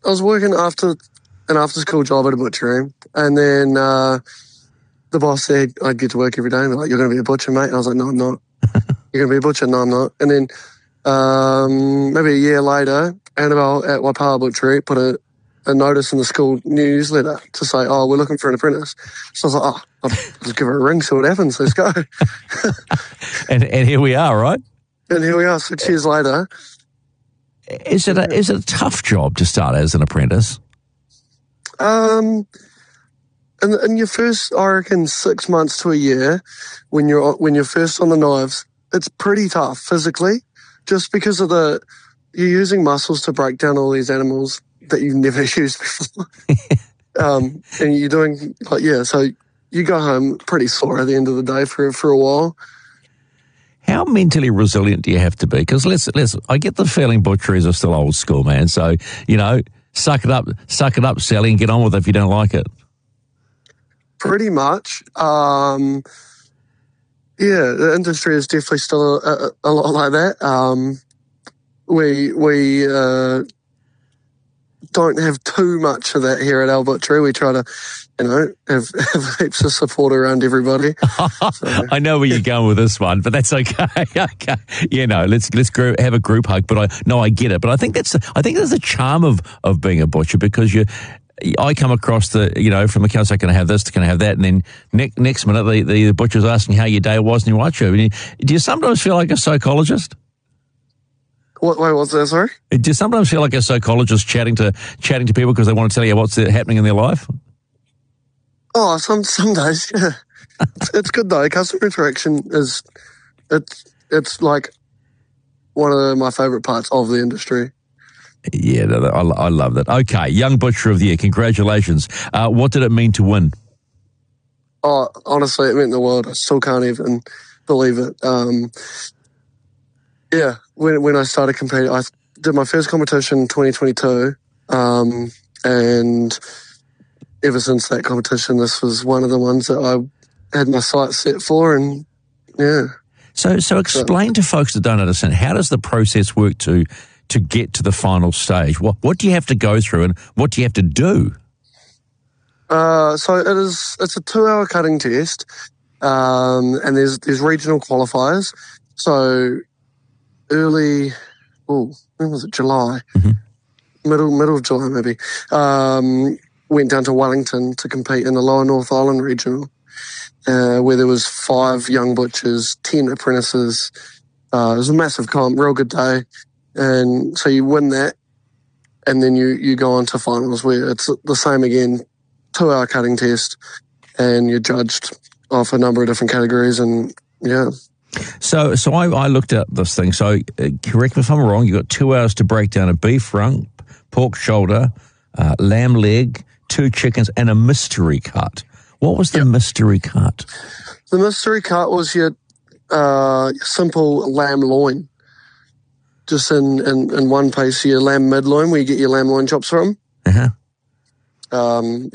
was working an after school job at a butchery, and then the boss said I'd get to work every day. And they're like, "You're going to be a butcher, mate?" And I was like, "No, I'm not." "You're going to be a butcher?" "No, I'm not." And then maybe a year later, Annabelle at Waipawa Butchery put a notice in the school newsletter to say, "Oh, we're looking for an apprentice." So I was like, "Oh, I'll just give her a ring, see what happens. Let's go." and here we are, right? And here we are 6 years later. Is it a tough job to start as an apprentice? In your first, I reckon, 6 months to a year, when you're first on the knives, it's pretty tough physically, just because of you're using muscles to break down all these animals that you've never used before. And you're doing, so you go home pretty sore at the end of the day for a while. How mentally resilient do you have to be? Because I get the feeling butcheries are still old school, man. So, suck it up, Sally, and get on with it if you don't like it. Pretty much. The industry is definitely still a lot like that. We don't have too much of that here at our butchery. We try to, have heaps of support around everybody. So. I know where you're going with this one, but that's okay. Okay, let's have a group hug. But I get it. But I think that's the charm of being a butcher, because I come across from the council, can I have this, can I have that, and then next minute the butcher's asking how your day was, and you watch it. Do you sometimes feel like a psychologist? Wait, what's that, sorry? Do you sometimes feel like a psychologist chatting to people because they want to tell you what's happening in their life? Oh, some days, yeah. It's good though. Customer interaction it's like one of my favourite parts of the industry. Yeah, I love that. Okay, Young Butcher of the Year, congratulations. What did it mean to win? Oh, honestly, it meant the world. I still can't even believe it. When I started competing, I did my first competition in 2022, and ever since that competition, this was one of the ones that I had my sights set for, and yeah. So explain to folks that don't understand, how does the process work to get to the final stage? What do you have to go through, and what do you have to do? So it's a 2-hour cutting test, and there's regional qualifiers. So when was it? July, middle of July maybe. Went down to Wellington to compete in the Lower North Island regional, where there was 5 young butchers, 10 apprentices. It was a massive comp, real good day. And so you win that, and then you go on to finals, where it's the same again, 2-hour cutting test, and you're judged off a number of different categories, and yeah. So I looked at this thing. So correct me if I'm wrong, you got 2 hours to break down a beef rump, pork shoulder, lamb leg, 2 chickens, and a mystery cut. What was the mystery cut? The mystery cut was your simple lamb loin. Just in one piece, your lamb midloin, where you get your lamb loin chops from. Uh-huh. Then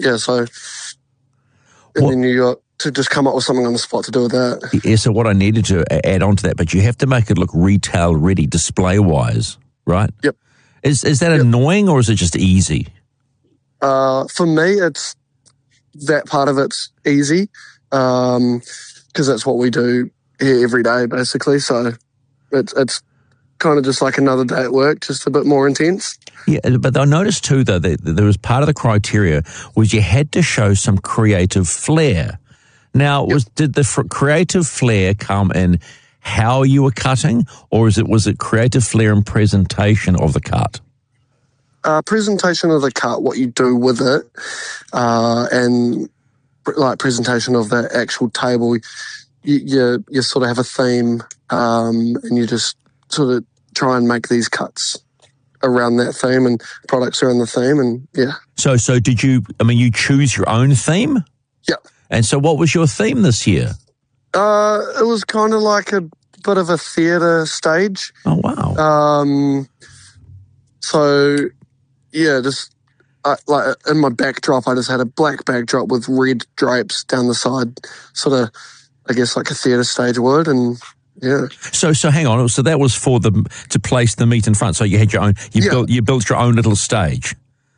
you got to just come up with something on the spot to do with that. Yeah, so what I needed to add on to that, but you have to make it look retail ready, display-wise, right? Yep. Is that annoying, or is it just easy? For me, it's that part of it's easy, because that's what we do here every day, basically. So it's kind of just like another day at work, just a bit more intense. Yeah, but I noticed too, though, that there was part of the criteria was you had to show some creative flair. Now, did the creative flair come in how you were cutting, or was it creative flair and presentation of the cut? Presentation of the cut, what you do with it, and like presentation of the actual table. You sort of have a theme, and you just sort of try and make these cuts around that theme and products around the theme, and yeah. So did you? I mean, you choose your own theme? Yeah. And so, what was your theme this year? It was kind of like a bit of a theatre stage. Oh wow! So yeah, just like in my backdrop, I just had a black backdrop with red drapes down the side, sort of, I guess, like a theatre stage would, and yeah. So hang on. So that was for to place the meat in front. So you had your own. You built your own little stage.